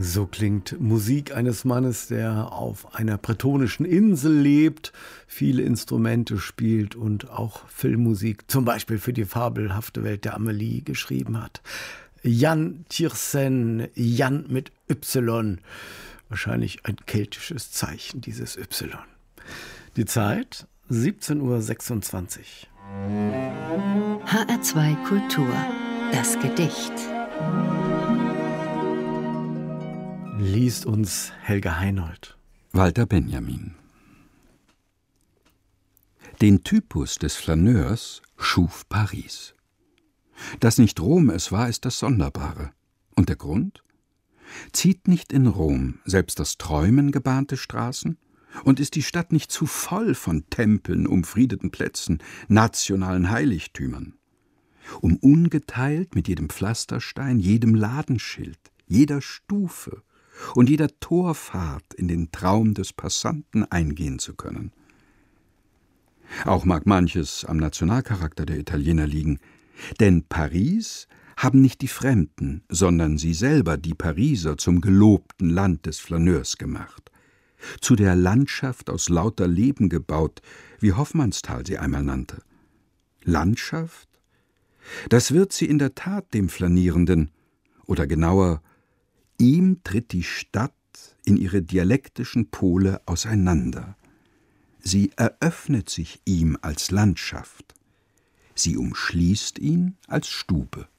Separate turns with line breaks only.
So klingt Musik eines Mannes, der auf einer bretonischen Insel lebt, viele Instrumente spielt und auch Filmmusik, zum Beispiel für die fabelhafte Welt der Amelie, geschrieben hat. Jan Tiersen, Jan mit Y, wahrscheinlich ein keltisches Zeichen, dieses Y. Die Zeit 17:26 Uhr.
HR2 Kultur, das Gedicht.
Liest uns Helga Heinold.
Walter Benjamin. Den Typus des Flaneurs schuf Paris. Dass nicht Rom es war, ist das Sonderbare. Und der Grund? Zieht nicht in Rom selbst das Träumen gebahnte Straßen? Und ist die Stadt nicht zu voll von Tempeln, umfriedeten Plätzen, nationalen Heiligtümern? Um ungeteilt mit jedem Pflasterstein, jedem Ladenschild, jeder Stufe und jeder Torfahrt in den Traum des Passanten eingehen zu können. Auch mag manches am Nationalcharakter der Italiener liegen, denn Paris haben nicht die Fremden, sondern sie selber, die Pariser, zum gelobten Land des Flaneurs gemacht, zu der Landschaft aus lauter Leben gebaut, wie Hoffmannsthal sie einmal nannte. Landschaft? Das wird sie in der Tat dem Flanierenden, oder genauer, ihm tritt die Stadt in ihre dialektischen Pole auseinander. Sie eröffnet sich ihm als Landschaft. Sie umschließt ihn als Stube.